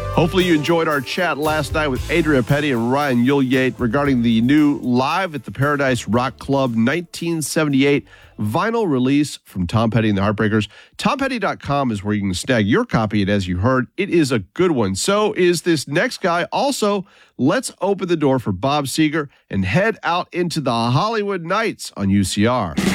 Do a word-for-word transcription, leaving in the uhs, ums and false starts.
Hopefully you enjoyed our chat last night with Adria Petty and Ryan Ulyate regarding the new Live at the Paradise Rock Club nineteen seventy-eight vinyl release from Tom Petty and the Heartbreakers. tom petty dot com is where you can snag your copy, and as you heard, it is a good one. So is this next guy. Also, let's open the door for Bob Seger and head out into the Hollywood Nights on U C R.